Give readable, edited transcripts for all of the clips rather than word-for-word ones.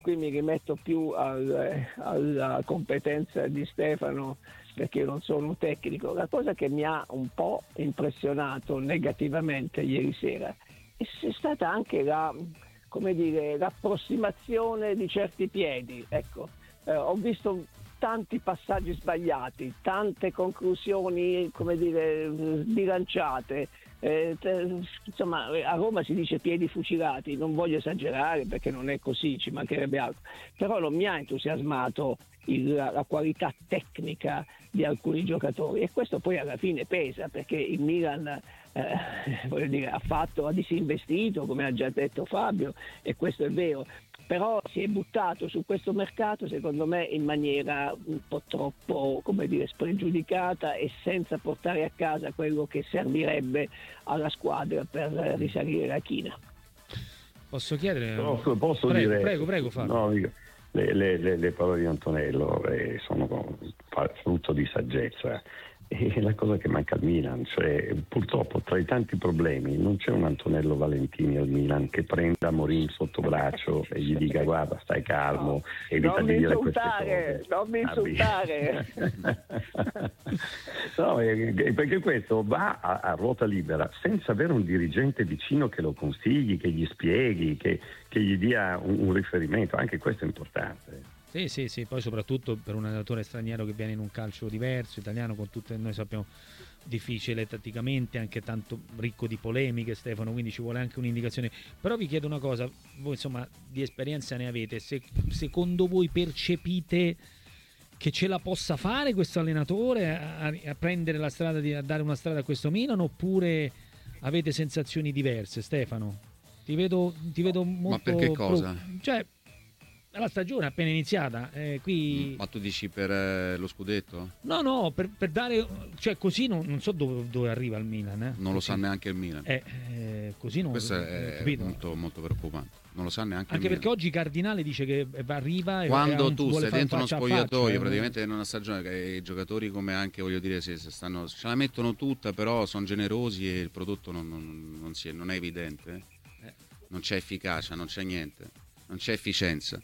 qui mi rimetto più alla competenza di Stefano, perché io non sono un tecnico. La cosa che mi ha un po' impressionato negativamente ieri sera è stata anche l'approssimazione di certi piedi. Ecco, ho visto tanti passaggi sbagliati, tante conclusioni, sbilanciate. Insomma, a Roma si dice piedi fucilati, non voglio esagerare perché non è così, ci mancherebbe altro, però non mi ha entusiasmato la qualità tecnica di alcuni giocatori, e questo poi alla fine pesa, perché il Milan ha disinvestito, come ha già detto Fabio, e questo è vero, però si è buttato su questo mercato secondo me in maniera un po' troppo spregiudicata e senza portare a casa quello che servirebbe alla squadra per risalire la china. Posso chiedere? Posso prego, dire? Prego Fabio. No, le parole di Antonello sono frutto di saggezza. E la cosa che manca al Milan, cioè purtroppo tra i tanti problemi non c'è un Antonello Valentini al Milan che prenda Amorim sotto braccio e gli dica: guarda, stai calmo, evita di dire queste cose. Non mi insultare. No, perché questo va a ruota libera senza avere un dirigente vicino che lo consigli, che gli spieghi, che gli dia un riferimento. Anche questo è importante. Sì, poi soprattutto per un allenatore straniero che viene in un calcio diverso, italiano, con tutte, noi sappiamo, difficile tatticamente, anche tanto ricco di polemiche, Stefano, quindi ci vuole anche un'indicazione. Però vi chiedo una cosa, voi insomma di esperienza ne avete, secondo voi percepite che ce la possa fare questo allenatore a prendere la strada, a dare una strada a questo Milan, oppure avete sensazioni diverse, Stefano? Ti vedo molto... Ma per che cosa? Cioè, la stagione è appena iniziata, qui... Ma tu dici per lo scudetto? No, per dare... Cioè così non so dove arriva il Milan. Non lo sa neanche il Milan. Così non... Questo è molto, molto preoccupante. Non lo sa neanche anche il perché Milan. oggi Cardinale dice che arriva... Quando tu stai dentro uno spogliatoio, faccia, praticamente in una stagione che i giocatori, come anche, voglio dire, se stanno, ce la mettono tutta, però sono generosi e il prodotto non è evidente. Non c'è efficacia, non c'è niente. Non c'è efficienza.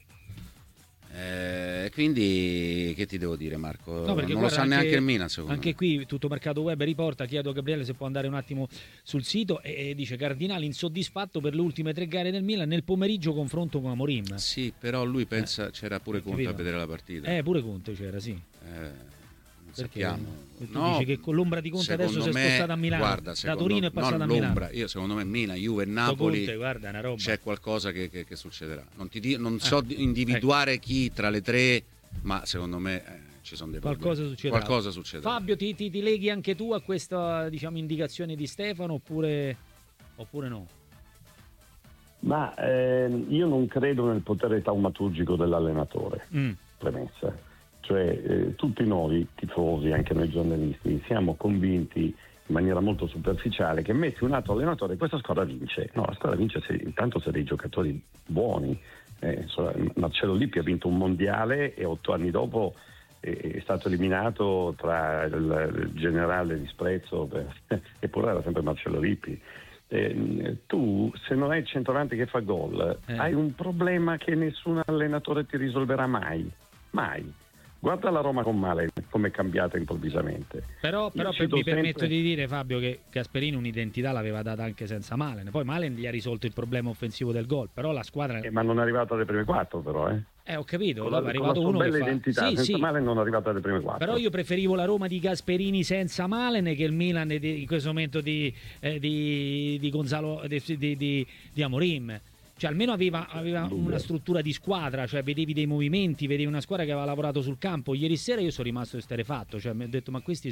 Quindi che ti devo dire, Marco? No, non lo sa neanche il Milan, secondo anche me. Qui Tutto Mercato Web riporta, chiedo a Gabriele se può andare un attimo sul sito, e dice: Cardinale insoddisfatto per le ultime 3 gare del Milan, nel pomeriggio confronto con Amorim. Sì, però lui pensa c'era pure Conte a vedere la partita. Pure Conte c'era, sì. Non sappiamo. Tu dici che con l'ombra di Conte adesso si è spostata a Milano, guarda, da Torino è passata a Milano. Io secondo me Milan, Juve e Napoli Conte, guarda, una roba. c'è qualcosa che succederà. Non so individuare chi tra le 3, ma secondo me ci sono dei problemi. Qualcosa succederà. Fabio, ti leghi anche tu a questa, indicazione di Stefano, oppure no? Ma io non credo nel potere taumaturgico dell'allenatore. Premessa. Cioè tutti noi tifosi, anche noi giornalisti, siamo convinti in maniera molto superficiale che metti un altro allenatore, questa squadra vince. No, la squadra vince intanto se dei giocatori buoni. Marcello Lippi ha vinto un mondiale e 8 anni dopo è stato eliminato tra il generale disprezzo eppure era sempre Marcello Lippi. Tu, se non hai il centravanti che fa gol, hai un problema che nessun allenatore ti risolverà mai. Guarda la Roma con Malen come è cambiata improvvisamente. Però mi permetto di dire, Fabio, che Gasperini un'identità l'aveva data anche senza Malen. Poi Malen gli ha risolto il problema offensivo del gol, però la squadra... ma non è arrivata alle prime 4 però. Ho capito, con è arrivato uno bella che fa... identità, senza Malen non è arrivata alle prime 4. Però io preferivo la Roma di Gasperini senza Malen che il Milan in questo momento di Gonzalo, di Amorim. Cioè almeno aveva una struttura di squadra, cioè vedevi dei movimenti, vedevi una squadra che aveva lavorato sul campo. Ieri sera io sono rimasto esterrefatto, cioè mi ho detto: ma questi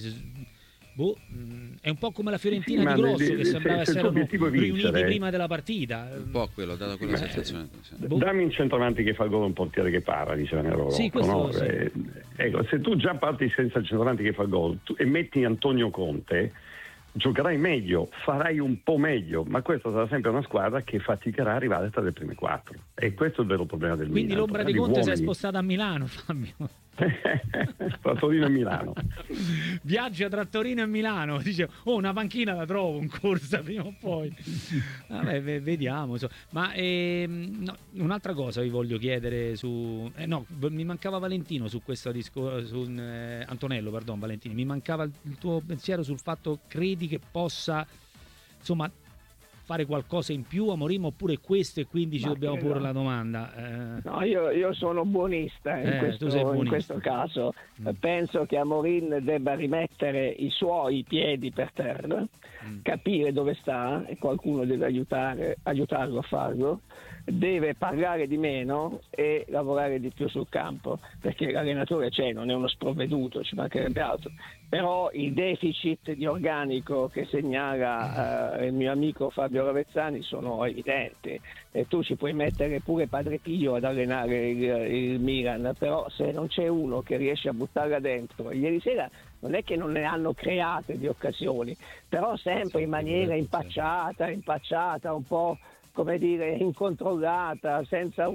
è un po' come la Fiorentina di Grosso, che sembrava essere riuniti prima della partita. Un po' quello, ha dato quella sensazione. Dammi un centravanti che fa il gol, un portiere che para, diceva Nero. Sì, no? Sì. Ecco, se tu già parti senza il centravanti che fa il gol e metti Antonio Conte, giocherai meglio, farai un po' meglio, ma questa sarà sempre una squadra che faticherà a arrivare tra le prime 4. E questo è il vero problema del Milan. Quindi l'ombra di Conte si è spostata a Milano, Fabio. Tra Torino e Milano. Viaggia tra Torino e Milano, dice una panchina la trovo in corsa prima o poi. Vabbè, vediamo. Ma no, un'altra cosa vi voglio chiedere su mi mancava Valentino su questo discorso, Antonello, pardon, Valentino, mi mancava il tuo pensiero sul fatto, credi che possa insomma fare qualcosa in più a Mourinho, oppure questo e quindi ci dobbiamo porre la domanda? No, io sono buonista in questo caso. Penso che a Mourinho debba rimettere i suoi piedi per terra, capire dove sta e qualcuno deve aiutarlo a farlo, deve parlare di meno e lavorare di più sul campo, perché l'allenatore non è uno sprovveduto, ci mancherebbe altro, però il deficit di organico che segnala il mio amico Fabio Ravezzani sono evidenti, e tu ci puoi mettere pure Padre Pio ad allenare il Milan, però se non c'è uno che riesce a buttarla dentro, ieri sera non è che non ne hanno create di occasioni, però sempre in maniera impacciata, un po' come dire incontrollata, senza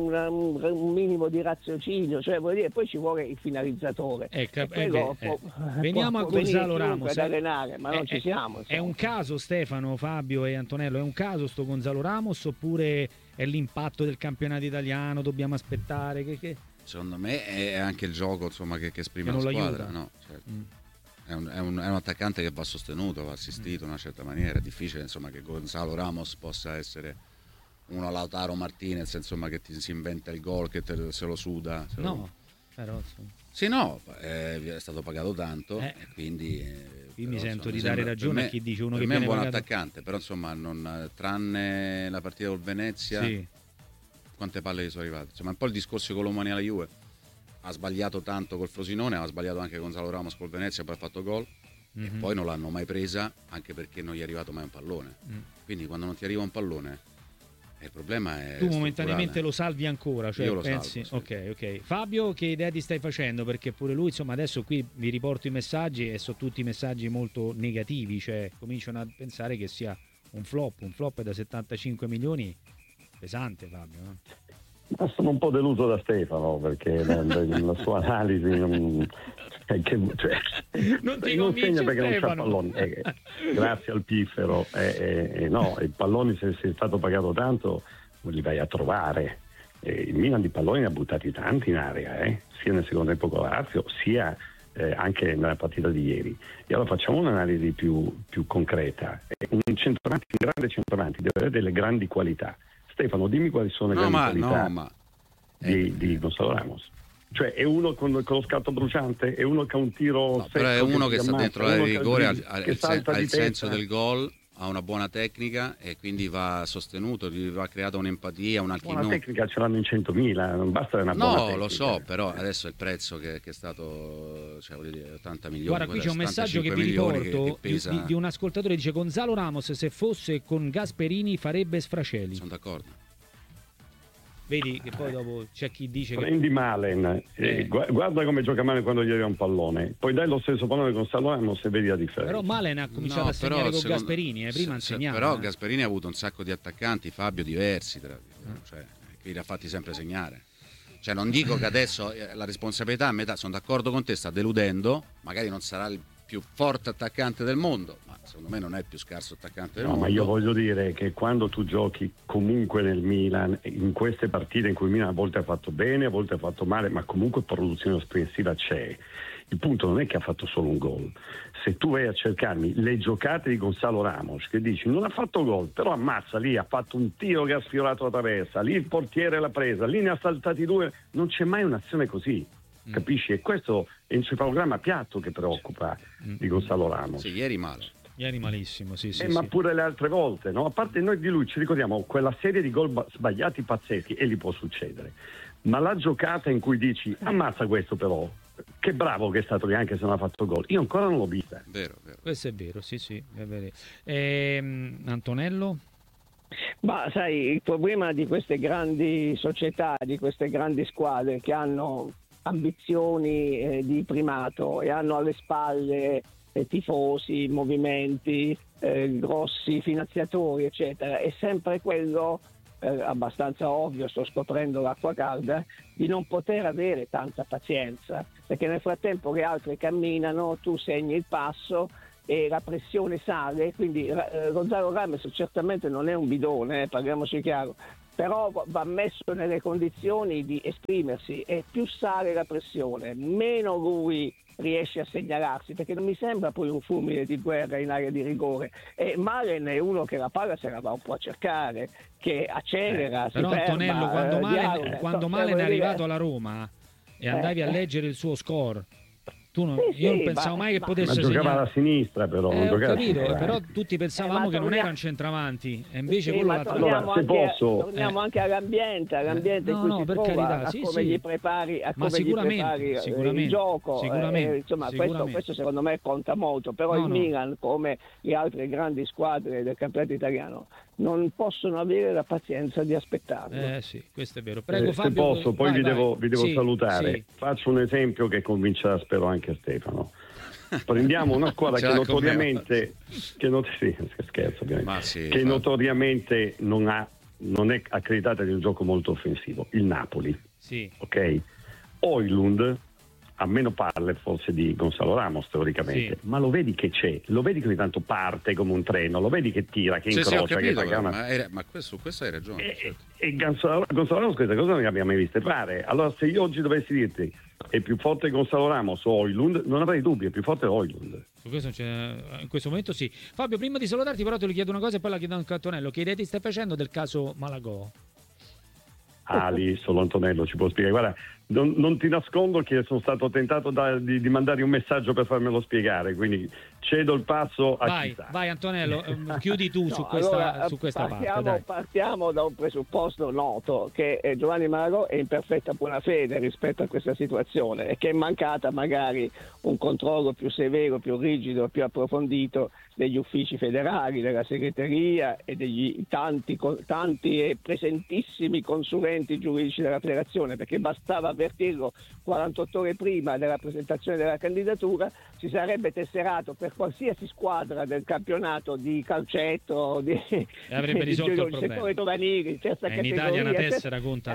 un minimo di raziocinio, cioè vuol dire poi ci vuole il finalizzatore. Veniamo a Gonzalo Ramos ad allenare, ma non ci siamo. È un caso, Stefano, Fabio e Antonello, è un caso sto Gonzalo Ramos, oppure è l'impatto del campionato italiano, dobbiamo aspettare che... Secondo me è anche il gioco, insomma, che esprime la squadra, no? È un attaccante che va sostenuto, va assistito in una certa maniera. È difficile, insomma, che Gonzalo Ramos possa essere uno Lautaro Martinez, insomma, che si inventa il gol, che se lo suda. Però sì, no, è stato pagato tanto, e quindi mi sento di dare ragione a chi dice uno che viene pagato. È un buon attaccante, però insomma, tranne la partita col Venezia, quante palle gli sono arrivate. Insomma, un po' il discorso con l'Omania alla Juve. Ha sbagliato tanto col Frosinone, ha sbagliato anche Gonzalo Ramos col Venezia, poi ha fatto gol, e poi non l'hanno mai presa, anche perché non gli è arrivato mai un pallone. Quindi quando non ti arriva un pallone, il problema è tu momentaneamente lo salvi ancora, cioè io lo pensi salvo, sì. Ok. Fabio, che idea ti stai facendo? Perché pure lui, insomma, adesso qui vi riporto i messaggi e sono tutti messaggi molto negativi, cioè cominciano a pensare che sia un flop da 75 milioni, pesante, Fabio. Ma sono un po' deluso da Stefano, perché la sua analisi non segna perché non c'ha palloni. Grazie al piffero, no, i palloni, se è stato pagato tanto li vai a trovare. Il Milan di palloni ne ha buttati tanti in area, sia nel secondo tempo con Lazio, sia anche nella partita di ieri. E allora facciamo un'analisi più concreta. Un grande centravanti deve avere delle grandi qualità. Stefano, dimmi quali sono le grandi qualità di Gonzalo Ramos. Cioè è uno con lo scatto bruciante, è uno che ha un tiro secco, però è uno che sta dentro l'area di rigore, ha il senso del gol, ha una buona tecnica e quindi va sostenuto, gli va creata un'empatia, una tecnica ce l'hanno in 100.000, non basta una buona tecnica. No, lo so, però adesso il prezzo che è stato, cioè, voglio dire, 80 milioni. Guarda, qui c'è un messaggio che vi riporto di un ascoltatore, dice: Gonzalo Ramos se fosse con Gasperini farebbe Sfracelli. Sono d'accordo. Vedi che poi dopo c'è chi dice prendi Malen, guarda come gioca Malen quando gli arriva un pallone, poi dai lo stesso pallone con Gonzalo Ramos e vedi la differenza. Però Malen ha cominciato a segnare con Gasperini, prima insegnava. Però Gasperini ha avuto un sacco di attaccanti, Fabio, diversi, cioè, che li ha fatti sempre segnare. Cioè, non dico che adesso la responsabilità a metà, sono d'accordo con te, sta deludendo, magari non sarà il più forte attaccante del mondo, ma secondo me non è il più scarso attaccante del mondo. Ma io voglio dire che quando tu giochi comunque nel Milan, in queste partite in cui il Milan a volte ha fatto bene, a volte ha fatto male, ma comunque produzione offensiva c'è. Il punto non è che ha fatto solo un gol. Se tu vai a cercarmi le giocate di Gonzalo Ramos, che dici non ha fatto gol, però ammazza, lì ha fatto un tiro che ha sfiorato la traversa, lì il portiere l'ha presa, lì ne ha saltati due, non c'è mai un'azione così. Capisci? E questo è un encefalogramma piatto che preoccupa di Gonzalo Ramos. Sì, ieri male. Ieri malissimo, sì. Ma pure le altre volte, no? A parte noi di lui ci ricordiamo quella serie di gol sbagliati pazzeschi, e li può succedere. Ma la giocata in cui dici ammazza questo però, che bravo che è stato lì anche se non ha fatto gol, io ancora non l'ho vista. Vero. Questo è vero, sì, è vero. Antonello? Ma sai, il problema di queste grandi società, di queste grandi squadre che hanno ambizioni di primato e hanno alle spalle tifosi, movimenti, grossi finanziatori, eccetera, è sempre quello abbastanza ovvio, sto scoprendo l'acqua calda, di non poter avere tanta pazienza, perché nel frattempo che altri camminano tu segni il passo e la pressione sale, quindi Gonzalo Ramos certamente non è un bidone, parliamoci chiaro, però va messo nelle condizioni di esprimersi, e più sale la pressione, meno lui riesce a segnalarsi, perché non mi sembra poi un fulmine di guerra in area di rigore, e Malen è uno che la palla se la va un po' a cercare, che accelera, però si Antonello, ferma, quando Malen è arrivato alla Roma e andavi a leggere il suo score, io non pensavo mai che potesse segnare. Ma giocava alla sinistra, però non ho capito, a però tutti pensavamo che non era un centravanti, e invece quello l'ha torniamo anche all'ambiente in cui si per trova, carità, a come gli prepari, il gioco, insomma questo secondo me conta molto, però il Milan, come le altre grandi squadre del campionato italiano, non possono avere la pazienza di aspettarlo. Sì, questo è vero. Prego Fabio. Se posso, poi vi devo salutare. Sì. Faccio un esempio che convincerà, spero, anche Stefano. Prendiamo una squadra che notoriamente scherzo, ovviamente, che notoriamente non è accreditata di un gioco molto offensivo, il Napoli. Sì. Ok? Højlund ha meno palle forse di Gonzalo Ramos teoricamente, sì, ma lo vedi che c'è, lo vedi che ogni tanto parte come un treno, lo vedi che tira, che incrocia, capito, che ma su questo hai ragione. E Gonzalo Ramos queste cose non le abbiamo mai viste fare. Allora, se io oggi dovessi dirti è più forte Gonzalo Ramos o Højlund, non avrei dubbi, è più forte Højlund. Su questo in questo momento sì. Fabio, prima di salutarti però te lo chiedo una cosa e poi la chiedo anche a Antonello. Che idea ti stai facendo del caso Malagò? Lì solo Antonello ci può spiegare. Guarda, non ti nascondo che sono stato tentato di mandare un messaggio per farmelo spiegare, quindi cedo il passo a chi sa. Vai Antonello, chiudi tu su questa parte. Dai. Partiamo da un presupposto noto, che Giovanni Malagò è in perfetta buona fede rispetto a questa situazione e che è mancata magari un controllo più severo, più rigido, più approfondito degli uffici federali, della segreteria e degli tanti e presentissimi consulenti giuridici della federazione, perché bastava avvertirlo 48 ore prima della presentazione della candidatura, si sarebbe tesserato per qualsiasi squadra del campionato di calcetto, e avrebbe risolto il problema. Settore giovanili, terza in Italia una tessera conta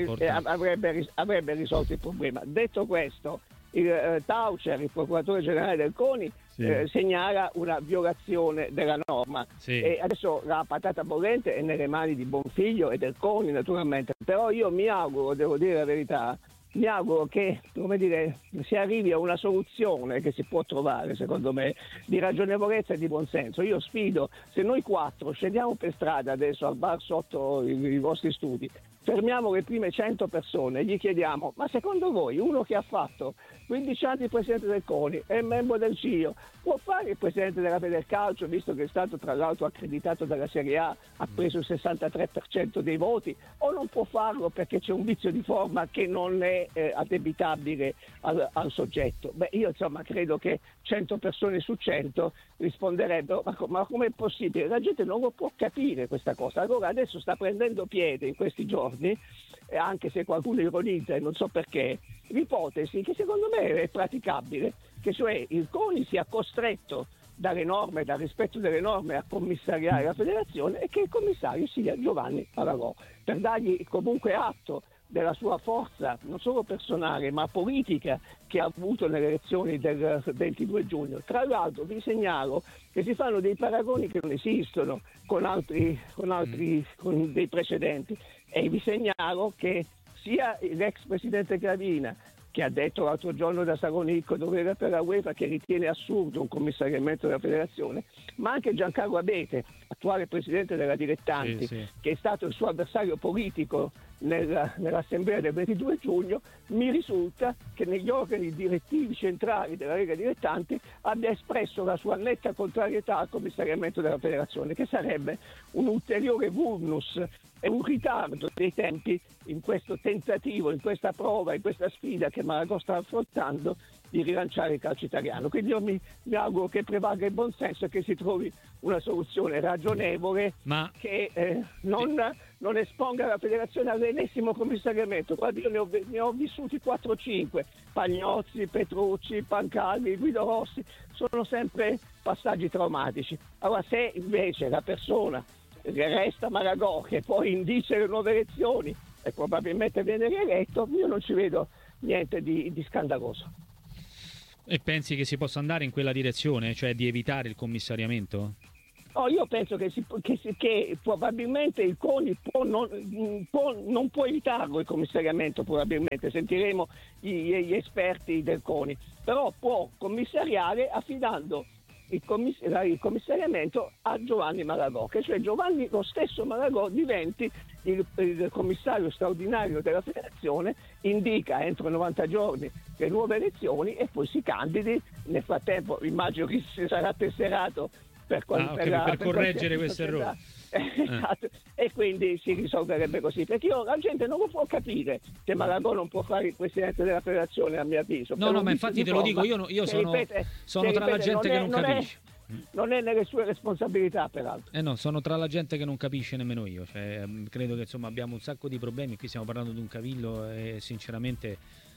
avrebbe risolto il problema. Detto questo, Taucher, il procuratore generale del CONI, segnala una violazione della norma, e adesso la patata bollente è nelle mani di Bonfiglio e del CONI naturalmente, però io mi auguro, devo dire la verità, mi auguro che, si arrivi a una soluzione che si può trovare, secondo me, di ragionevolezza e di buonsenso. Io sfido, se noi 4 scendiamo per strada adesso al bar sotto i vostri studi, fermiamo le prime 100 persone e gli chiediamo: ma secondo voi uno che ha fatto 15 anni presidente del CONI, è membro del CIO, può fare il presidente della Federcalcio, visto che è stato tra l'altro accreditato dalla Serie A, ha preso il 63% dei voti, o non può farlo perché c'è un vizio di forma che non è addebitabile al soggetto? Beh, io credo che 100 persone su 100 risponderebbero: ma com'è possibile? La gente non lo può capire questa cosa. Allora adesso sta prendendo piede in questi giorni, anche se qualcuno ironizza e non so perché, l'ipotesi che secondo me è praticabile, che cioè il CONI sia costretto dalle norme, dal rispetto delle norme, a commissariare la federazione, e che il commissario sia Giovanni Malagò, per dargli comunque atto della sua forza non solo personale ma politica che ha avuto nelle elezioni del 22 giugno. Tra l'altro vi segnalo che si fanno dei paragoni che non esistono con dei precedenti, e vi segnalo che sia l'ex presidente Gravina, che ha detto l'altro giorno da Sagonicco doveva per la UEFA, che ritiene assurdo un commissariamento della federazione, ma anche Giancarlo Abete, attuale presidente della Dilettanti, che è stato il suo avversario politico nell'assemblea del 22 giugno, mi risulta che negli organi direttivi centrali della Lega Dilettanti abbia espresso la sua netta contrarietà al commissariamento della federazione, che sarebbe un ulteriore vulnus e un ritardo dei tempi in questo tentativo, in questa prova, in questa sfida che Malagò sta affrontando di rilanciare il calcio italiano. Quindi io mi auguro che prevalga il buonsenso e che si trovi una soluzione ragionevole, che non esponga la federazione all'ennesimo commissariamento. Guarda, io ne ho vissuti 4-5, Pagnozzi, Petrucci, Pancalmi, Guido Rossi, sono sempre passaggi traumatici. Allora, se invece la persona resta Malagò, che poi indice le nuove elezioni e probabilmente viene rieletto, io non ci vedo niente di scandaloso. E pensi che si possa andare in quella direzione, cioè di evitare il commissariamento? Oh, io penso che probabilmente il CONI non può evitarlo il commissariamento, probabilmente sentiremo gli esperti del CONI, però può commissariare affidando il commissariamento a Giovanni Malagò, che cioè lo stesso Malagò diventi il commissario straordinario della federazione, indica entro 90 giorni le nuove elezioni e poi si candidi. Nel frattempo immagino che si sarà tesserato per correggere questo errore. Esatto. E quindi si risolverebbe così, perché la gente non lo può capire che Malagò non può fare il presidente della federazione, a mio avviso. No, ma infatti te lo dico, io sono tra la gente che non capisce. Non è nelle sue responsabilità, peraltro. No, sono tra la gente che non capisce nemmeno io. Cioè, credo che insomma abbiamo un sacco di problemi. Qui stiamo parlando di un cavillo e sinceramente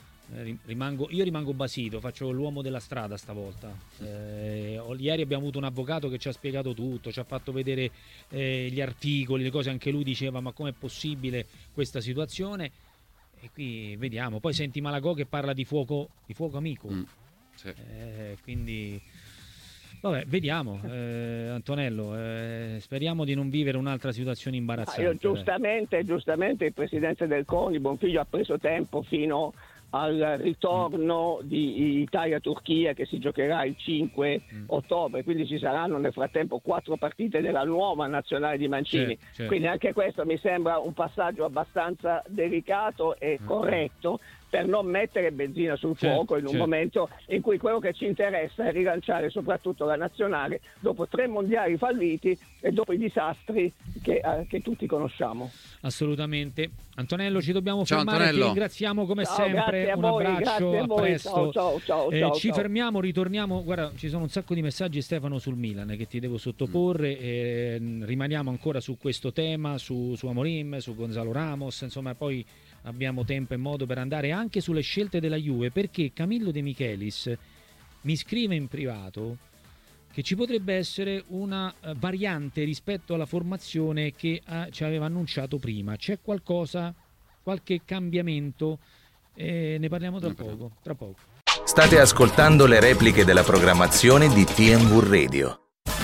rimango basito, faccio l'uomo della strada stavolta. Ieri abbiamo avuto un avvocato che ci ha spiegato tutto, ci ha fatto vedere gli articoli, le cose, anche lui diceva ma com'è possibile questa situazione, e qui vediamo. Poi senti Malagò che parla di fuoco amico. Sì. Quindi vabbè, vediamo. Antonello, speriamo di non vivere un'altria situazione imbarazzante. Giustamente il presidente del CONI Bonfiglio ha preso tempo fino al ritorno di Italia-Turchia, che si giocherà il 5 ottobre, quindi ci saranno nel frattempo 4 partite della nuova nazionale di Mancini. Certo. Quindi anche questo mi sembra un passaggio abbastanza delicato e corretto, per non mettere benzina sul fuoco in un momento in cui quello che ci interessa è rilanciare soprattutto la nazionale dopo 3 mondiali falliti e dopo i disastri che tutti conosciamo. Assolutamente. Antonello, ci dobbiamo fermare. Antonello. Ti ringraziamo come sempre. Un abbraccio, a presto. Ciao. Ci fermiamo, ritorniamo. Guarda, ci sono un sacco di messaggi, Stefano, sul Milan che ti devo sottoporre. Rimaniamo ancora su questo tema, su Amorim, su Gonzalo Ramos, insomma, poi abbiamo tempo e modo per andare anche sulle scelte della Juve, perché Camillo De Michelis mi scrive in privato che ci potrebbe essere una variante rispetto alla formazione che ci aveva annunciato prima. C'è qualche cambiamento? Ne parliamo tra poco. State ascoltando le repliche della programmazione di TNV Radio.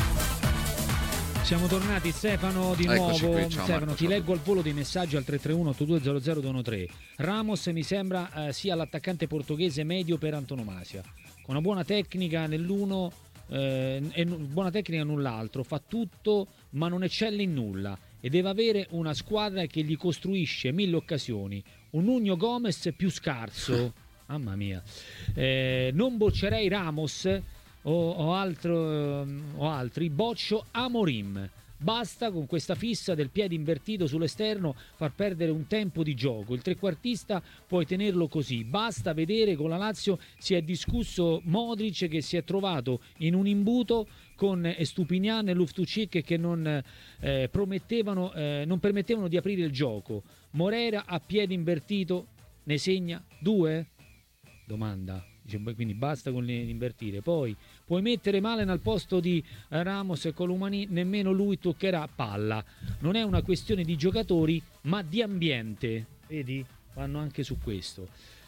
Siamo tornati, Stefano, di nuovo. Qui. Ciao, Stefano, Marco, ti leggo al volo dei messaggi al 331-8200-213. Ramos mi sembra sia l'attaccante portoghese medio per antonomasia, con una buona tecnica nell'uno e buona tecnica null'altro, fa tutto ma non eccelle in nulla e deve avere una squadra che gli costruisce 1000 occasioni. Un Nuno Gomez più scarso. Mamma mia. Non boccerei Ramos o altri, boccio Amorim. Basta con questa fissa del piede invertito sull'esterno, far perdere un tempo di gioco. Il trequartista puoi tenerlo così. Basta vedere, con la Lazio si è discusso Modric che si è trovato in un imbuto con Estupinian e Loftus-Cheek che non permettevano di aprire il gioco. Morera a piede invertito ne segna 2? Domanda. Quindi basta con l'invertire. Poi puoi mettere Malen al posto di Ramos e Colomani, nemmeno lui toccherà palla. Non è una questione di giocatori ma di ambiente. Vedi? Vanno anche su questo.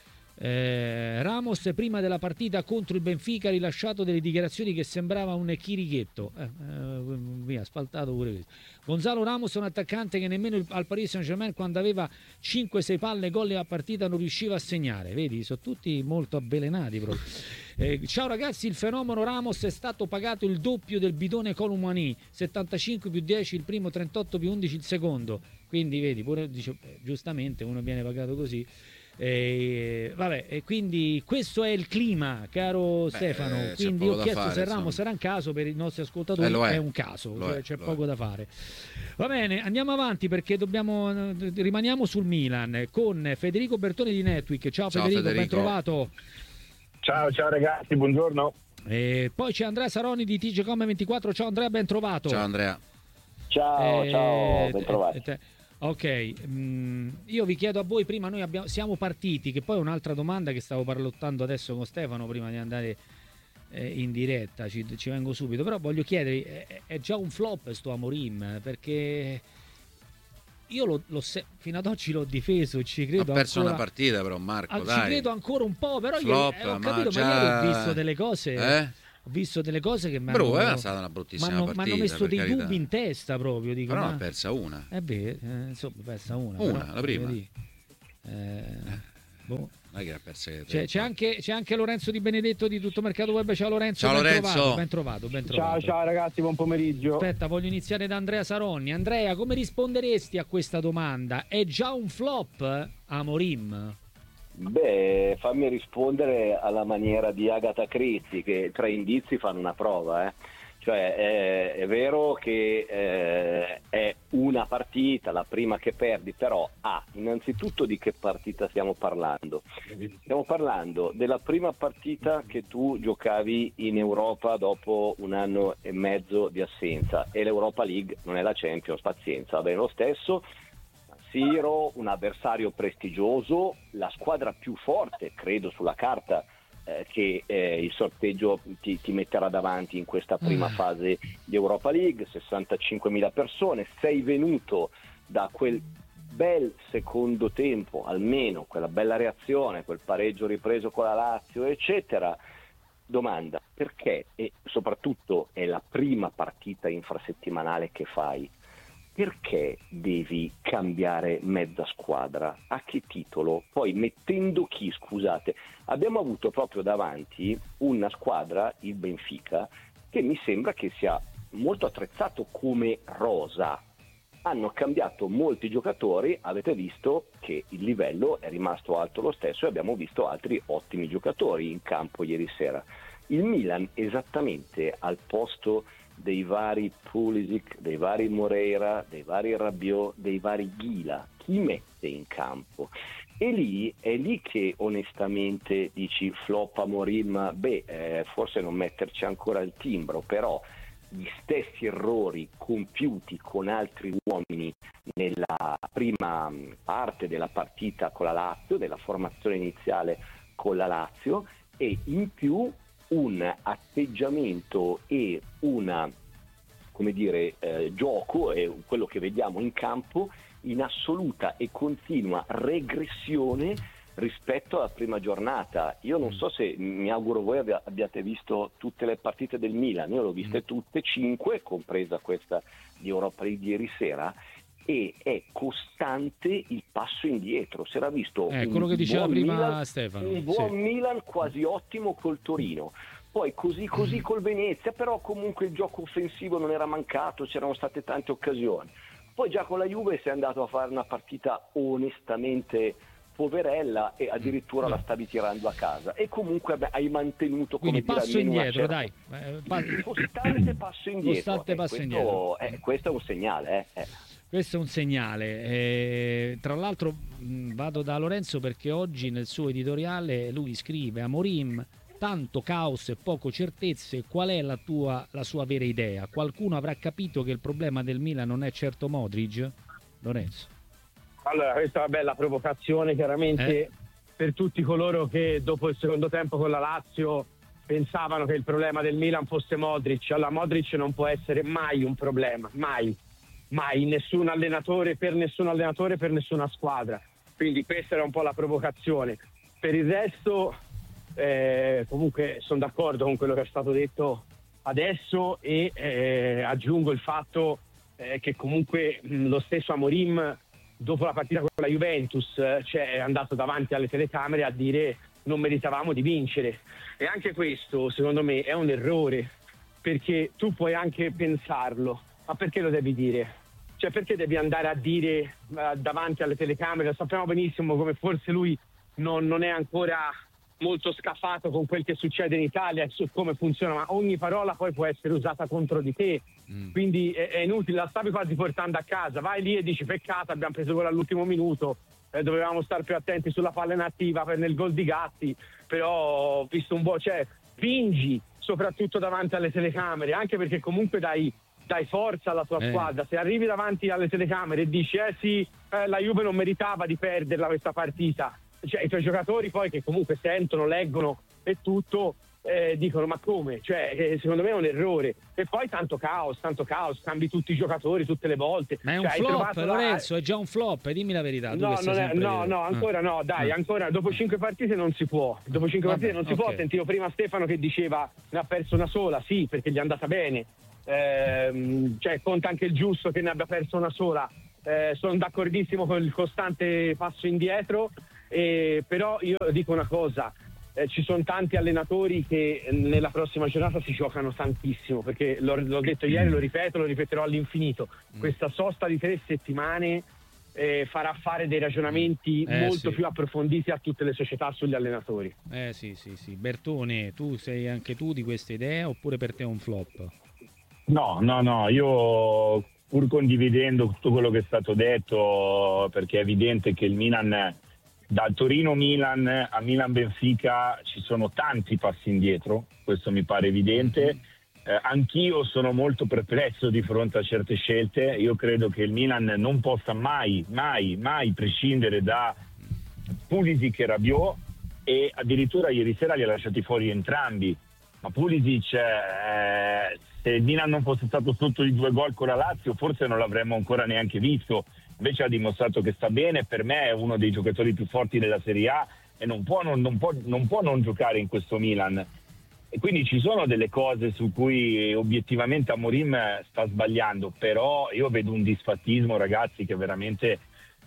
Ramos prima della partita contro il Benfica ha rilasciato delle dichiarazioni che sembrava un chirichetto. Via, asfaltato pure questo. Gonzalo Ramos è un attaccante che nemmeno al Paris Saint-Germain, quando aveva 5-6 palle gol a partita, non riusciva a segnare. Vedi, sono tutti molto avvelenati proprio. Ciao ragazzi, il fenomeno Ramos è stato pagato il doppio del bidone Colomani, 75 più 10 il primo, 38 più 11 il secondo. Quindi vedi, pure dice, giustamente uno viene pagato così. Vabbè, e quindi questo è il clima, caro Stefano. Quindi ho chiesto se Ramos sarà un caso, per i nostri ascoltatori è un caso, c'è poco da fare. Va bene, andiamo avanti perché rimaniamo sul Milan con Federico Bertone di Netweek. Ciao Federico, ben trovato. Ciao ragazzi, buongiorno. Poi c'è Andrea Saroni di TGcom24. Ciao Andrea, ben trovato. Ciao Andrea. Ciao, ben trovati. Ok, io vi chiedo a voi, prima noi siamo partiti, che poi è un'altra domanda che stavo parlottando adesso con Stefano prima di andare in diretta, ci vengo subito, però voglio chiedere, è già un flop sto Amorim? Perché io fino ad oggi l'ho difeso e ci credo. Ha perso ancora, una partita però, Marco, dai. Ci credo ancora un po', però flop, ho capito, ma ieri ho visto delle cose. Ho visto delle cose che è stata una bruttissima partita. Mi hanno messo dei carità. dubbi in testa proprio. Dico, però ha persa una. Insomma, persa una. Una, la prima. Boh. C'è anche Lorenzo Di Benedetto di Tutto Mercato Web. Ciao Lorenzo. Ciao Lorenzo. Ben trovato. Ciao ragazzi, buon pomeriggio. Aspetta, voglio iniziare da Andrea Saronni. Andrea, come risponderesti a questa domanda? È già un flop Amorim? Beh, fammi rispondere alla maniera di Agatha Christie, che 3 indizi fanno una prova, Cioè è vero che è una partita, la prima che perdi, però innanzitutto di che partita stiamo parlando? Stiamo parlando della prima partita che tu giocavi in Europa dopo 1 anno e mezzo di assenza, e l'Europa League non è la Champions, pazienza, va bene lo stesso. Siro, un avversario prestigioso, la squadra più forte, credo sulla carta, che il sorteggio ti metterà davanti in questa prima fase di Europa League, 65.000 persone, sei venuto da quel bel secondo tempo, almeno quella bella reazione, quel pareggio ripreso con la Lazio, eccetera. Domanda, perché, e soprattutto è la prima partita infrasettimanale che fai, perché devi cambiare mezza squadra? A che titolo? Poi mettendo chi, scusate? Abbiamo avuto proprio davanti una squadra, il Benfica, che mi sembra che sia molto attrezzato come rosa. Hanno cambiato molti giocatori, avete visto che il livello è rimasto alto lo stesso e abbiamo visto altri ottimi giocatori in campo ieri sera. Il Milan esattamente al posto dei vari Pulisic, dei vari Moreira, dei vari Rabiot, dei vari Ghila, chi mette in campo? E lì è lì che onestamente dici flop Amorim, forse non metterci ancora il timbro, però gli stessi errori compiuti con altri uomini nella prima parte della partita con la Lazio, della formazione iniziale con la Lazio, e in più un atteggiamento e una, gioco, è quello che vediamo in campo, in assoluta e continua regressione rispetto alla prima giornata. Io non so se, mi auguro voi abbiate visto tutte le partite del Milan, io le ho viste tutte, 5, compresa questa di Europa League di ieri sera, e è costante il passo indietro. Si era visto quello che diceva prima Milan, Stefano, un buon Milan quasi ottimo col Torino, poi così col Venezia, però comunque il gioco offensivo non era mancato, c'erano state tante occasioni. Poi già con la Juve sei andato a fare una partita onestamente poverella e addirittura la stavi tirando a casa, e comunque hai mantenuto, come quindi passo indietro, dai, costante passo indietro. Questo è un segnale. Questo è un segnale. Tra l'altro vado da Lorenzo perché oggi nel suo editoriale lui scrive: Amorim, tanto caos e poco certezze, qual è la sua vera idea? Qualcuno avrà capito che il problema del Milan non è certo Modric? Lorenzo. Allora, questa è una bella provocazione chiaramente per tutti coloro che dopo il secondo tempo con la Lazio pensavano che il problema del Milan fosse Modric. Allora, Modric non può essere mai un problema, mai, nessun allenatore, per nessuna squadra. Quindi questa era un po' la provocazione. Per il resto comunque sono d'accordo con quello che è stato detto adesso, e aggiungo il fatto che comunque lo stesso Amorim dopo la partita con la Juventus è andato davanti alle telecamere a dire non meritavamo di vincere, e anche questo secondo me è un errore, perché tu puoi anche pensarlo, ma perché lo devi dire? Cioè, perché devi andare a dire davanti alle telecamere? Sappiamo benissimo come forse lui non è ancora molto scafato con quel che succede in Italia e su come funziona, ma ogni parola poi può essere usata contro di te, quindi è inutile, la stavi quasi portando a casa, vai lì e dici peccato, abbiamo preso gol all'ultimo minuto, dovevamo stare più attenti sulla palla inattiva nel gol di Gatti, però ho visto un po', vingi soprattutto davanti alle telecamere, anche perché comunque dai forza alla tua squadra. Se arrivi davanti alle telecamere e dici la Juve non meritava di perderla questa partita, i tuoi giocatori poi, che comunque sentono, leggono e tutto, dicono ma come? Cioè, secondo me è un errore. E poi tanto caos, cambi tutti i giocatori tutte le volte. Ma è un flop, Lorenzo, è già un flop, dimmi la verità. No, ancora no, dai, ancora dopo 5 partite non si può. Dopo 5 partite non si può. Sentivo prima Stefano che diceva ne ha perso una sola, sì, perché gli è andata bene. Cioè conta anche il giusto che ne abbia perso una sola. Sono d'accordissimo con il costante passo indietro, però io dico una cosa. Ci sono tanti allenatori che nella prossima giornata si giocano tantissimo, perché l'ho detto ieri, lo ripeterò all'infinito. Questa sosta di 3 settimane farà fare dei ragionamenti molto più approfonditi a tutte le società sugli allenatori. Sì. Bertone, tu sei anche tu di questa idea oppure per te è un flop? No, io pur condividendo tutto quello che è stato detto, perché è evidente che il Milan, da Torino-Milan a Milan-Benfica ci sono tanti passi indietro, questo mi pare evidente. Anch'io sono molto perplesso di fronte a certe scelte. Io credo che il Milan non possa mai prescindere da Pulisic e Rabiot, e addirittura ieri sera li ha lasciati fuori entrambi. Ma Pulisic, se il Milan non fosse stato sotto di 2 gol con la Lazio, forse non l'avremmo ancora neanche visto. Invece ha dimostrato che sta bene, per me è uno dei giocatori più forti della Serie A e non può non giocare in questo Milan. E quindi ci sono delle cose su cui obiettivamente Amorim sta sbagliando, però io vedo un disfattismo, ragazzi, che veramente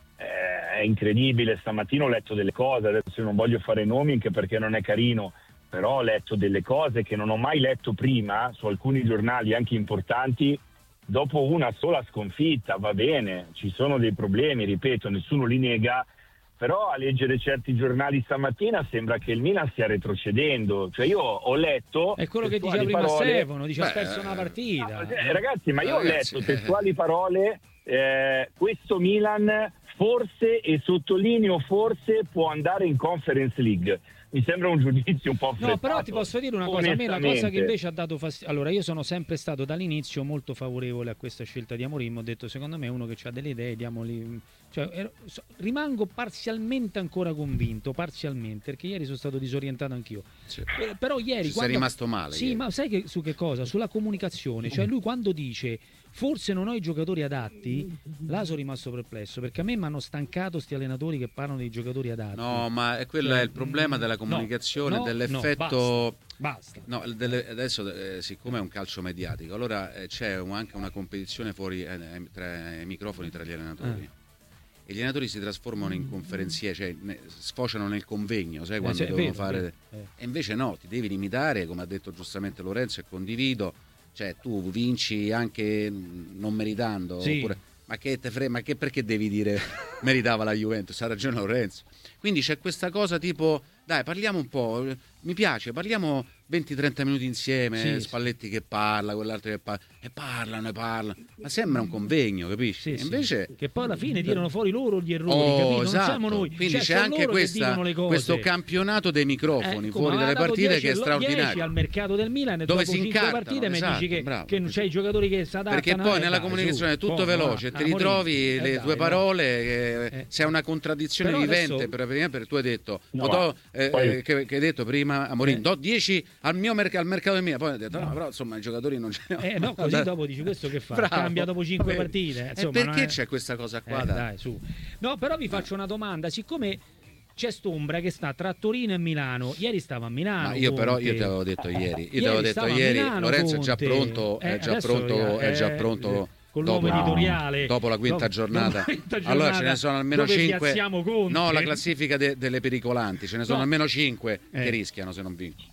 è incredibile. Stamattina ho letto delle cose, adesso non voglio fare nomi anche perché non è carino, però ho letto delle cose che non ho mai letto prima su alcuni giornali anche importanti. Dopo una sola sconfitta, va bene, ci sono dei problemi, ripeto, nessuno li nega, però a leggere certi giornali stamattina sembra che il Milan stia retrocedendo. Cioè io ho letto... È quello che diceva prima Stefano, dice ha perso una partita. Ragazzi, ma io ho letto testuali parole, questo Milan forse, e sottolineo forse, può andare in Conference League. Mi sembra un giudizio un po' affrettato. No, però ti posso dire una cosa, a me la cosa che invece ha dato fastidio. Allora, io sono sempre stato dall'inizio molto favorevole a questa scelta di Amorim, ho detto secondo me è uno che ha delle idee, diamogli... Cioè, rimango parzialmente ancora convinto, perché ieri sono stato disorientato anch'io. Sì. Però ieri... Sei rimasto male. Sì, ma sai su che cosa? Sulla comunicazione, cioè lui quando dice forse non ho i giocatori adatti, là sono rimasto perplesso, perché a me mi hanno stancato sti allenatori che parlano dei giocatori adatti. No, ma quello è il problema della comunicazione, dell'effetto... Basta. No, adesso siccome è un calcio mediatico, allora c'è anche una competizione fuori tra i microfoni tra gli allenatori. E gli allenatori si trasformano in conferenzieri, cioè sfociano nel convegno, sai, quando devono fare... E invece no, ti devi limitare, come ha detto giustamente Lorenzo, e condivido, cioè tu vinci anche non meritando, oppure, ma che te frega, perché devi dire meritava la Juventus? Ha ragione Lorenzo. Quindi c'è questa cosa tipo, dai, parliamo un po', mi piace, parliamo 20-30 minuti insieme, Spalletti che parla, quell'altro che parla, e parlano, ma sembra un convegno, capisci? Invece... Che poi alla fine tirano fuori loro gli errori, capito? Esatto. Non siamo noi. Quindi c'è anche questo campionato dei microfoni fuori dalle partite che è straordinario. Al mercato del Milan, dove dopo si 5 incartano, partite mi dici che non c'è i giocatori che si adattano. Perché poi nella comunicazione è tutto veloce, ti ritrovi le tue parole, sei una contraddizione vivente. Per tu hai detto, che hai detto prima, Amorim, do 10 al mercato del Milan, poi hai detto no, però insomma i giocatori non ce ne ho. No, così dopo dici questo che fa? Bravo. Cambia dopo 5 partite. Insomma, perché c'è questa cosa qua? Dai, su. No, però vi faccio una domanda, siccome c'è st'ombra che sta tra Torino e Milano, ieri stava a Milano. Ma io Conte. Però io ti avevo detto ieri, Lorenzo è già pronto, è già pronto. Con l'uomo editoriale dopo la quinta giornata. Allora ce ne sono almeno 5. No, la classifica delle pericolanti, ce ne sono almeno 5 che rischiano se non vincono.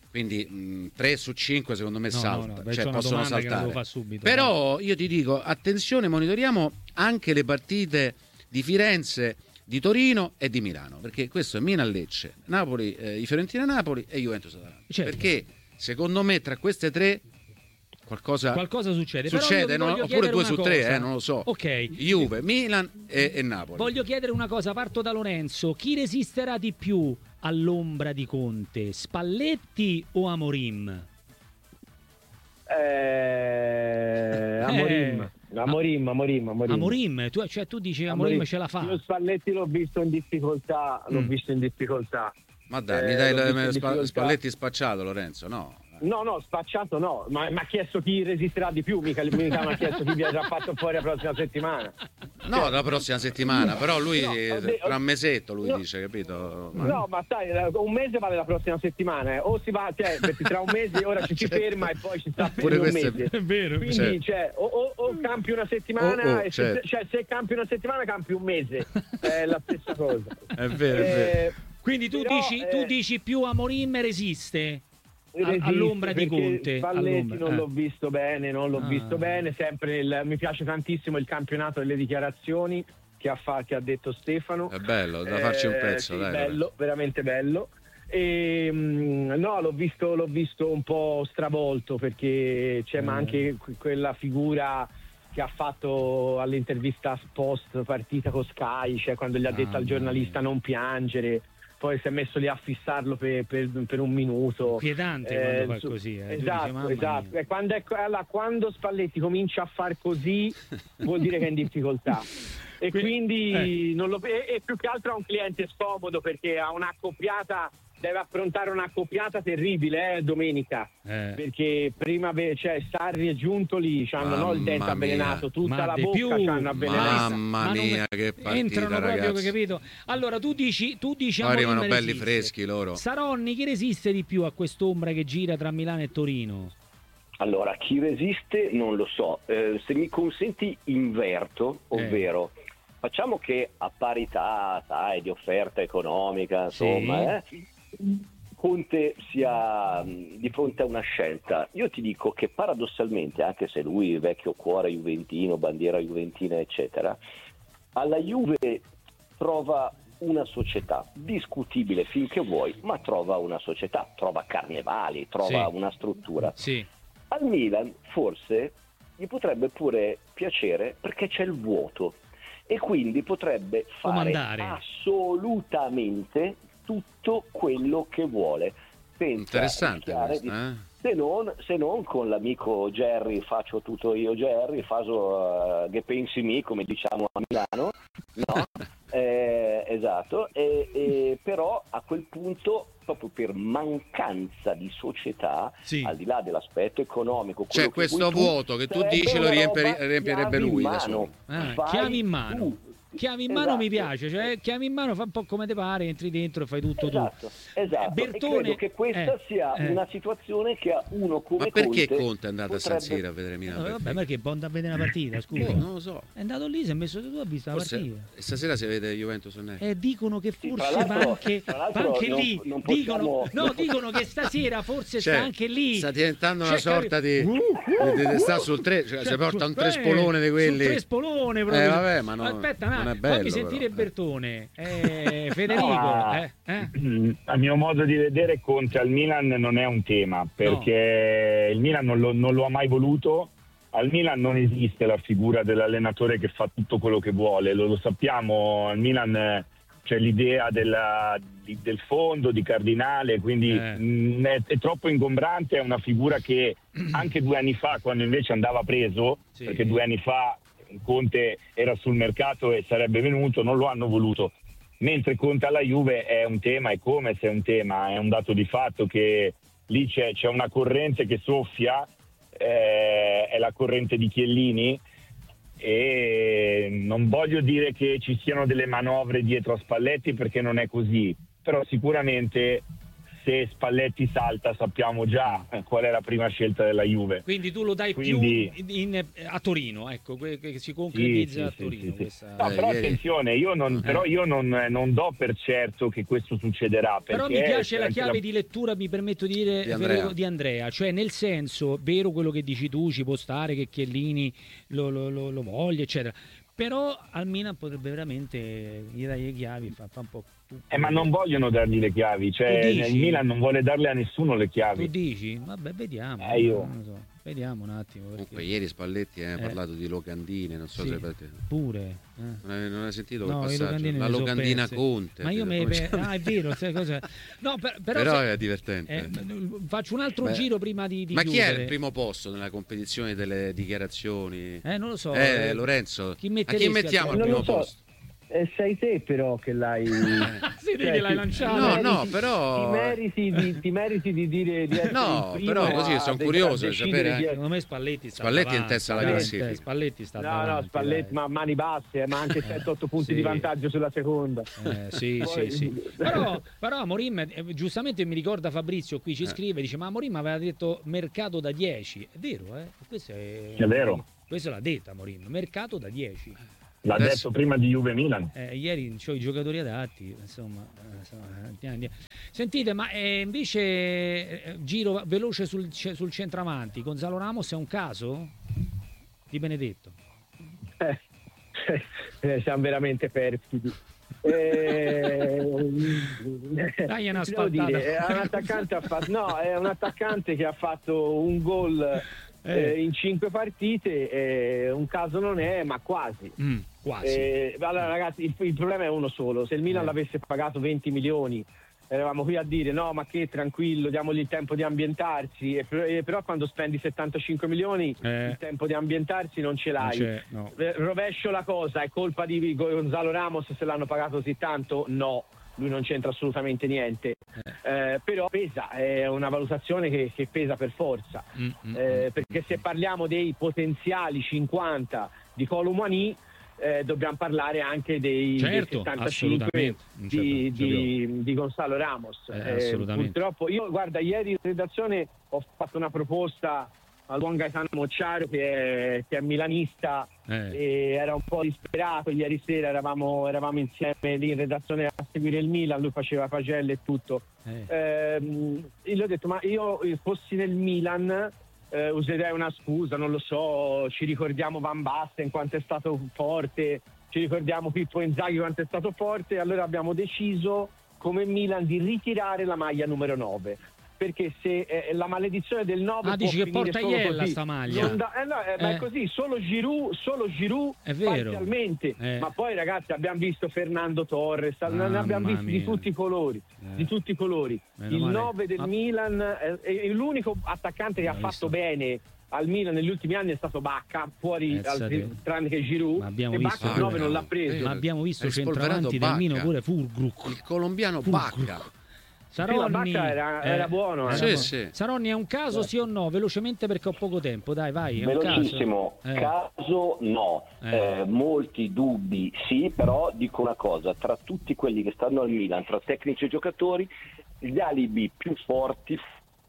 Quindi 3 su 5 secondo me salta, cioè possono saltare. Subito, però io ti dico, attenzione, monitoriamo anche le partite di Firenze, di Torino e di Milano, perché questo è Milan-Lecce, Napoli, i Fiorentina-Napoli e Juventus-Atalanta. Certo. Perché secondo me tra queste tre qualcosa succede. Oppure 2 su 3, non lo so. Ok. Juve, Milan e Napoli. Voglio chiedere una cosa, parto da Lorenzo. Chi resisterà di più all'ombra di Conte? Spalletti o Amorim? Amorim, tu dici Amorim ce la fa. Io Spalletti l'ho visto in difficoltà, Ma dai, mi dai Spalletti spacciato, Lorenzo? No. No, spacciato no, ma mi ha chiesto chi resisterà di più, mica mi ha chiesto chi vi ha già fatto fuori la prossima settimana. No, la prossima settimana, però lui tra un mesetto dice, capito? No, ma sai, un mese vale la prossima settimana, o si va, perché tra un mese ora ci si ferma e poi ci sta per un mese. È vero. Quindi o campi una settimana, se campi una settimana campi un mese, è la stessa cosa. È vero. Quindi tu dici più Amorim resiste all'ombra di Conte. Spalletti non l'ho visto bene, sempre mi piace tantissimo il campionato delle dichiarazioni che ha detto Stefano. È bello, da farci un pezzo, sì, dai. Bello, veramente bello. E no, l'ho visto un po' stravolto, perché c'è ma anche quella figura che ha fatto all'intervista post partita con Sky, cioè quando gli ha detto al giornalista non piangere, poi si è messo lì a fissarlo per un minuto. Inquietante quando fa così. Esatto. E quando Spalletti comincia a far così vuol dire che è in difficoltà. E quindi e più che altro ha un cliente scomodo, perché ha un'accoppiata, deve affrontare un'accoppiata terribile domenica, perché prima Sarri e Giuntoli hanno il dente avvelenato, tutta la bocca c'hanno avvelenato. Mamma mia, che partita, entrano ragazzi. proprio, capito? Allora tu dici arrivano belli freschi loro. Saronni, chi resiste di più a quest'ombra che gira tra Milano e Torino? Allora, chi resiste non lo so. Se mi consenti inverto, ovvero facciamo che a parità, di offerta economica, insomma, Conte sia di fronte a una scelta. Io ti dico che paradossalmente, anche se lui è vecchio cuore juventino, bandiera juventina eccetera, alla Juve trova una società discutibile finché vuoi, ma trova una società, trova Carnevali, trova una struttura. Al Milan forse gli potrebbe pure piacere, perché c'è il vuoto e quindi potrebbe fare assolutamente tutto quello che vuole. Interessante se non con l'amico Jerry, faccio tutto io Jerry, faccio che pensi mi, come diciamo a Milano, no? Esatto, però a quel punto, proprio per mancanza di società, al di là dell'aspetto economico, c'è questo vuoto che tu dici lo riempirebbe lui da solo. Chiavi in mano. Chiavi in mano mi piace, cioè chiavi in mano, fa un po' come te pare, entri dentro e fai tutto tu. Esatto. Bertone, e credo che questa sia una situazione che a uno come Conte. Ma perché Conte è andato a San Siro a vedere Milano? Vabbè, perché può andare a vedere una partita, scusa. Non lo so. È andato lì, si è messo tu, ha visto la partita. E stasera si vede Juventus o no? Dicono che forse va anche lì. Dicono che stasera forse sta anche lì. Sta diventando una sorta di sta sul 3, cioè si porta un 3 spolone di quelli. Un 3 spolone proprio. Vabbè, ma aspetta, non è bello. Fammi sentire Bertone. Federico, A mio modo di vedere, Conte al Milan non è un tema, perché il Milan non lo ha mai voluto. Al Milan non esiste la figura dell'allenatore che fa tutto quello che vuole, lo sappiamo. Al Milan c'è l'idea del fondo, di Cardinale, quindi è troppo ingombrante. È una figura che anche 2 anni fa, quando invece andava preso, perché 2 anni fa Conte era sul mercato e sarebbe venuto, non lo hanno voluto. Mentre Conte alla Juve è un tema, è come se è un tema, è un dato di fatto che lì c'è una corrente che soffia, è la corrente di Chiellini, e non voglio dire che ci siano delle manovre dietro a Spalletti, perché non è così, però sicuramente se Spalletti salta sappiamo già qual è la prima scelta della Juve. Quindi tu lo dai più a Torino, ecco, che si concretizza a Torino. No, però attenzione, io non do per certo che questo succederà. Però mi piace la chiave di lettura, mi permetto di dire, di Andrea, cioè nel senso, vero quello che dici tu, ci può stare che Chiellini lo voglia, eccetera. Però al Milan potrebbe veramente gli dare le chiavi, fa un po'. Ma non vogliono dargli le chiavi, cioè il Milan non vuole darle a nessuno le chiavi. Tu dici? Vabbè, vediamo. Non lo so. Vediamo un attimo. Comunque ieri Spalletti ha parlato di locandine, non so se pure. Non hai sentito quel passaggio? La locandina Conte. Ma io è vero, cosa. No, però è divertente. Faccio un altro giro prima di Ma chiudere. Chi è il primo posto nella competizione delle dichiarazioni? Non lo so. Lorenzo. A chi mettiamo al primo posto? sei te però che l'hai sì, che l'hai lanciato. Ti meriti di dire di essere no, il primo, però così sono curioso di sapere. Secondo me Spalletti in testa alla classifica. Spalletti sta no, Spalletti, ma mani basse, ma anche 7-8 punti di vantaggio sulla seconda. Sì. Però Amorim, giustamente mi ricorda Fabrizio qui ci scrive, dice ma Amorim aveva detto mercato da 10. È vero, Questo è vero. Questo l'ha detto Amorim, mercato da 10. L'ha detto prima di Juve Milan. Ieri c'ho i giocatori adatti, insomma. Sentite, ma invece giro veloce sul centravanti, Gonzalo Ramos è un caso di Benedetto? Siamo veramente perfidi. Dai una spaltata. È un attaccante che ha fatto un gol in 5 partite, un caso non è, ma quasi. Allora ragazzi, il problema è uno solo: se il Milan l'avesse pagato 20 milioni eravamo qui a dire no, ma che tranquillo, diamogli il tempo di ambientarsi, però quando spendi 75 milioni il tempo di ambientarsi non ce l'hai. No. Rovescio la cosa, è colpa di Gonzalo Ramos se l'hanno pagato così tanto? No, lui non c'entra assolutamente niente, però pesa, è una valutazione che pesa per forza, perché se parliamo dei potenziali 50 di Kolo Muani, dobbiamo parlare anche dei 75 di Gonzalo Ramos. Purtroppo io, guarda, ieri in redazione ho fatto una proposta al buon Gaetano Mocciaro che è milanista e era un po' disperato. Ieri sera eravamo insieme lì in redazione a seguire il Milan, lui faceva pagelle e tutto. Gli ho detto, ma io fossi nel Milan userei una scusa, non lo so, ci ricordiamo Van Basten quanto è stato forte, ci ricordiamo Pippo Inzaghi quanto è stato forte, allora abbiamo deciso come Milan di ritirare la maglia numero 9, perché se la maledizione del 9 dici che porta Iella sta maglia, ma è così, solo Giroud parzialmente, ma poi ragazzi abbiamo visto Fernando Torres, ne abbiamo visti di tutti i colori, il 9 del Milan è l'unico attaccante che ha fatto bene al Milan negli ultimi anni è stato Bacca, fuori tranne che Giroud, e Bacca il 9 non l'ha preso. Ma abbiamo visto centravanti del Milan pure Fulkrug, il colombiano Bacca. Saronni era buono. Sì. Saronni è un caso sì o no? Velocemente perché ho poco tempo, dai vai. È velocissimo, caso no, molti dubbi sì, però dico una cosa: tra tutti quelli che stanno al Milan, tra tecnici e giocatori, gli alibi più forti,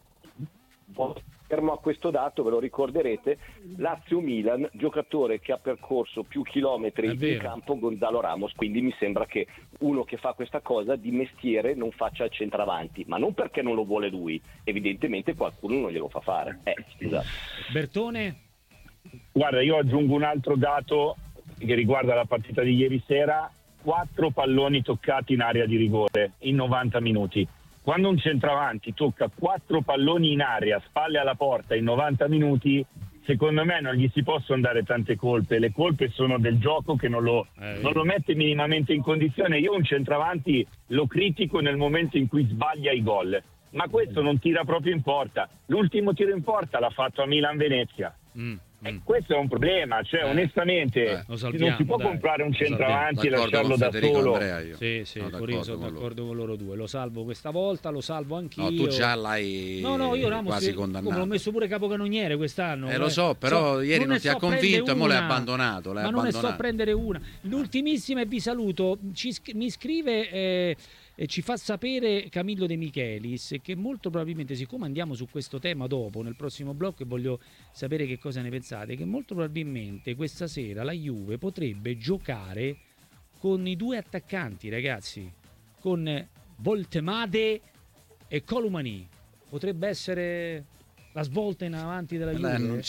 fermo a questo dato, ve lo ricorderete, Lazio-Milan, giocatore che ha percorso più chilometri in campo, Gonzalo Ramos, quindi mi sembra che uno che fa questa cosa di mestiere non faccia il centravanti, ma non perché non lo vuole lui, evidentemente qualcuno non glielo fa fare. Scusate. Bertone? Guarda, io aggiungo un altro dato che riguarda la partita di ieri sera: 4 palloni toccati in area di rigore in 90 minuti. Quando un centravanti tocca 4 palloni in area, spalle alla porta in 90 minuti, secondo me non gli si possono dare tante colpe. Le colpe sono del gioco che non lo mette minimamente in condizione. Io un centravanti lo critico nel momento in cui sbaglia i gol, ma questo non tira proprio in porta. L'ultimo tiro in porta l'ha fatto a Milan-Venezia. Questo è un problema, cioè onestamente non si può comprare un centravanti e lasciarlo da solo. Sì, sono d'accordo con loro due. Lo salvo questa volta, lo salvo anch'io. No, tu già l'hai io Ramos quasi condannato. L'ho messo pure capocannoniere quest'anno. Lo so, però ieri non ti ha convinto e mo l'hai abbandonato. Ma non ne so prendere una. L'ultimissima, e vi saluto, mi scrive e ci fa sapere Camillo De Michelis che molto probabilmente, siccome andiamo su questo tema dopo nel prossimo blocco e voglio sapere che cosa ne pensate, che molto probabilmente questa sera la Juve potrebbe giocare con i 2 attaccanti, ragazzi, con Voltemade e Kolo Muani. Potrebbe essere la svolta in avanti della Juve.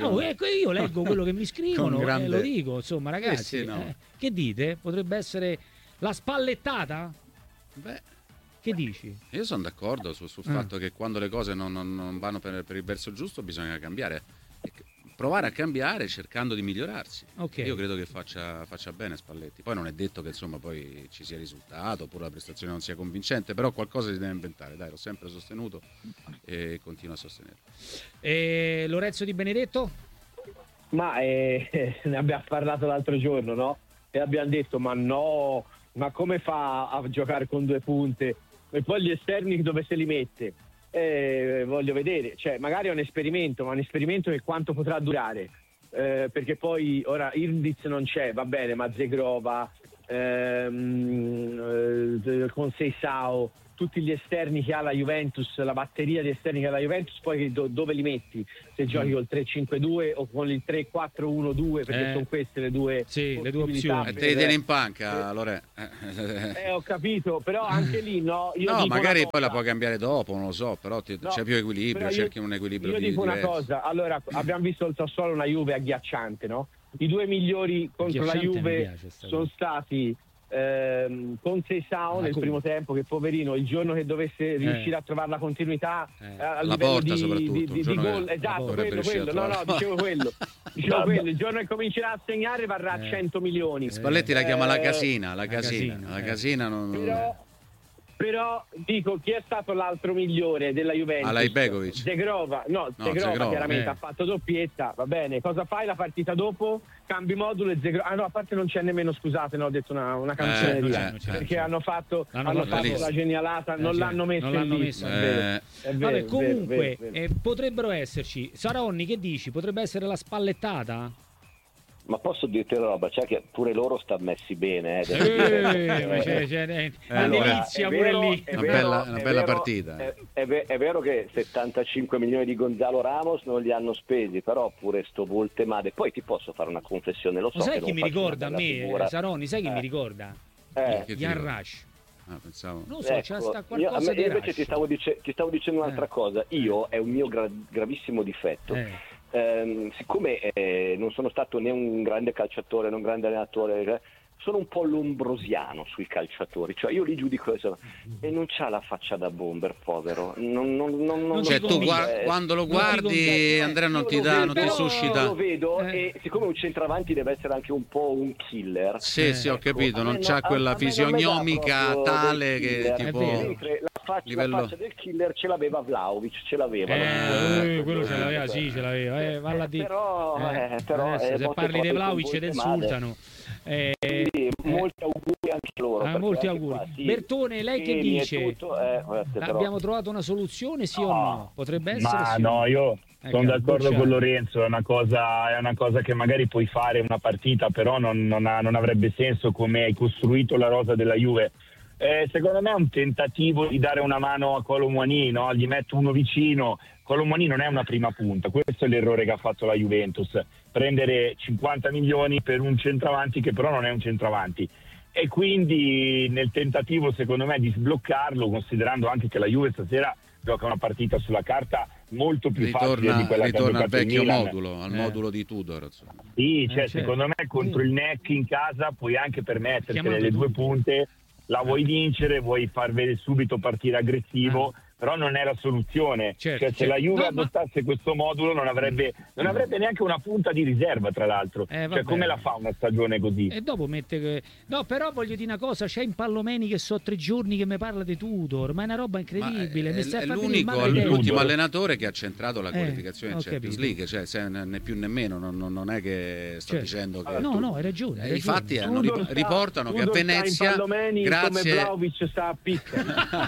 Io leggo quello che mi scrivono e lo dico, insomma, ragazzi, che dite? Potrebbe essere la spallettata? Beh, che dici? Io sono d'accordo sul fatto che quando le cose non vanno per il verso giusto bisogna cambiare, provare a cambiare cercando di migliorarsi. Io credo che faccia bene Spalletti. Poi non è detto che insomma poi ci sia risultato oppure la prestazione non sia convincente, però qualcosa si deve inventare, dai, l'ho sempre sostenuto e continuo a sostenere. Lorenzo Di Benedetto? Ma ne abbiamo parlato l'altro giorno, no? e abbiamo detto ma no, ma come fa a giocare con 2 punte? E poi gli esterni dove se li mette? Voglio vedere, cioè magari è un esperimento, ma un esperimento che quanto potrà durare? Perché poi ora Irdiz non c'è, va bene, ma Zegrova, con Seisao, tutti gli esterni che ha la Juventus, la batteria di esterni che ha la Juventus, poi dove li metti? Se giochi col 3-5-2 o con il 3-4-1-2, perché sono queste le due opzioni. E te li tieni in panca, Lore. Ho capito, però anche lì no. No, magari poi la puoi cambiare dopo, non lo so, però c'è più equilibrio, cerchi un equilibrio dico diverso. una cosa, allora abbiamo visto il Sassuolo, una Juve agghiacciante, no? I 2 migliori contro la Juve sono stati con Seisao nel primo tempo, che poverino il giorno che dovesse riuscire a trovare la continuità a la livello porta soprattutto di gol, esatto, dicevo quello il giorno che comincerà a segnare varrà 100 milioni. Spalletti la chiama la casina però dico, chi è stato l'altro migliore della Juventus? Alajbegovic. Zegrova chiaramente ha fatto doppietta, va bene. Cosa fai la partita dopo? Cambi modulo e Zegrova. Ah no, a parte non c'è nemmeno, scusate, no, ho detto una canzone perché hanno fatto la genialata, non l'hanno messo. È vero, vabbè, comunque potrebbero esserci. Saronni, che dici? Potrebbe essere la spallettata? Ma posso dirti una roba, cioè che pure loro stanno messi bene. All'inizio pure lì. Una bella partita. È vero che 75 milioni di Gonzalo Ramos non li hanno spesi, però pure sto Voltemade. Poi ti posso fare una confessione, lo so. Sai che chi mi ricorda a me, Saronni, sai chi mi ricorda? Jan Rush. Pensavo. Non so, c'è sta qualcosa di invece ti stavo dicendo un'altra cosa. Io è un mio gravissimo difetto. Siccome non sono stato né un grande calciatore né un grande allenatore, sono un po' lombrosiano sui calciatori, cioè io li giudico e non c'ha la faccia da bomber, povero. Cioè tu quando lo guardi, Andrea non ti suscita. Io lo vedo e siccome un centravanti deve essere anche un po' un killer. Sì, ho capito, non c'ha quella fisionomica tale che tipo la faccia del killer ce l'aveva Vlahovic, quello ce l'aveva, ce l'aveva, valla di. Però se parli di Vlahovic ti insultano. Molti auguri anche loro. Molti auguri. Bertone, lei che dice? Abbiamo trovato una soluzione, sì o no? Potrebbe essere? Ma no, io sono d'accordo con Lorenzo, è una cosa che magari puoi fare una partita, però non avrebbe senso come hai costruito la rosa della Juve. Secondo me è un tentativo di dare una mano a Kolo Muani, no? Gli metto uno vicino. Kolo Muani non è una prima punta, questo è l'errore che ha fatto la Juventus, prendere 50 milioni per un centravanti che però non è un centravanti, e quindi nel tentativo secondo me di sbloccarlo, considerando anche che la Juve stasera gioca una partita sulla carta molto più facile di quella che ha giocato al vecchio il Milan. modulo, al modulo di Tudor, insomma. Sì, secondo me contro il NEC in casa puoi anche permetterti le 2 punte. La vuoi vincere, vuoi far vedere subito partire aggressivo, però non è la soluzione. Se la Juve adottasse questo modulo non avrebbe neanche una punta di riserva, tra l'altro. Come la fa una stagione così? E dopo mette no, però voglio dire una cosa, c'è Impallomeni che so 3 giorni che mi parla di Tudor, ma è una roba incredibile. È l'ultimo allenatore che ha centrato la qualificazione in Champions League, cioè né più né meno, non è che sto dicendo che no, hai ragione. Infatti riportano che a Venezia come Vlahovic sta a picca.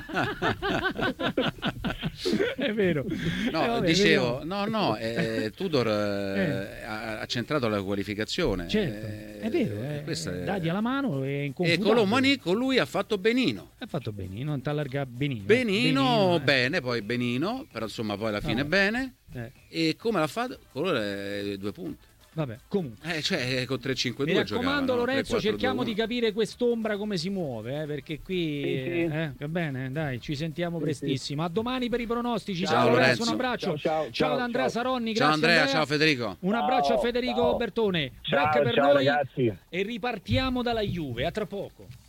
È vero. Dicevo, Tudor ha centrato la qualificazione. È vero, dagli alla mano e inconfutabile. E Kolo Muani con lui ha fatto benino. Non t'allarga benino. Bene, poi benino, però insomma poi alla fine bene. E come l'ha fatto? Con 2 punti. Vabbè, comunque. Con 3-5-2 mi raccomando, Lorenzo, 3-4-2. Cerchiamo di capire quest'ombra come si muove, perché qui va bene, dai, ci sentiamo prestissimo. A domani per i pronostici. Ciao Lorenzo, un abbraccio. Ciao ad Andrea Saronni, grazie. Ciao Andrea, ciao Federico. Un abbraccio a Federico Bertone. Ciao, per noi ragazzi. e ripartiamo dalla Juve, a tra poco.